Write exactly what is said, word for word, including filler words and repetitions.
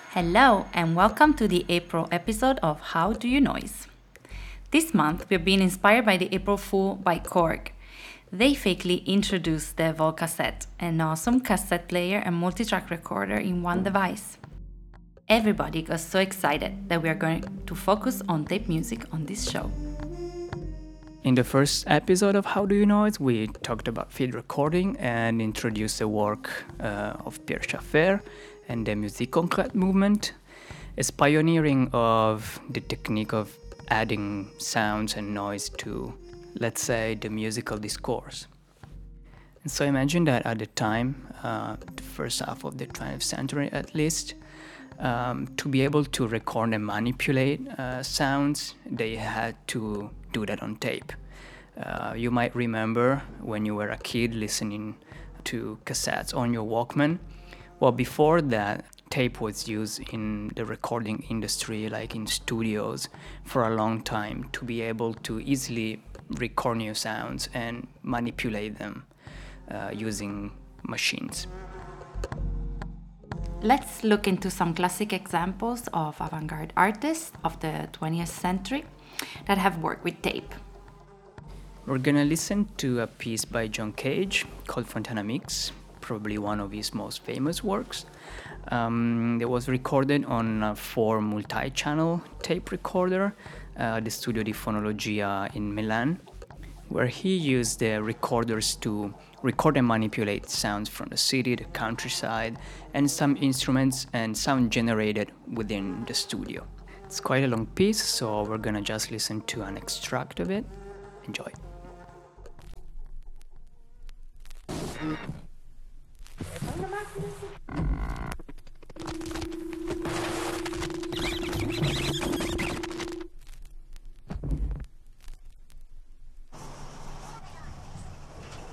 Hello, and welcome to the April episode of How Do You Noise? This month, we're being inspired by the April Fool by Korg. They fakely introduced the Volcassette, an awesome cassette player and multi-track recorder in one device. Everybody got so excited that we are going to focus on tape music on this show. In the first episode of How Do You Noise, we talked about field recording and introduced the work uh, of Pierre Schaeffer and the musique concrète movement. It's pioneering of the technique of adding sounds and noise to, let's say, the musical discourse. And so imagine that at the time, uh, the first half of the twentieth century at least, um, to be able to record and manipulate uh, sounds, they had to do that on tape. Uh, you might remember when you were a kid listening to cassettes on your Walkman. Well, before that, tape was used in the recording industry, like in studios, for a long time to be able to easily record new sounds and manipulate them uh, using machines. Let's look into some classic examples of avant-garde artists of the twentieth century that have worked with tape. We're gonna listen to a piece by John Cage called Fontana Mix, probably one of his most famous works. Um, it was recorded on a four multi-channel tape recorder, uh, the Studio di Fonologia in Milan, where he used the recorders to record and manipulate sounds from the city, the countryside, and some instruments and sound generated within the studio. It's quite a long piece, so we're gonna just listen to an extract of it. Enjoy.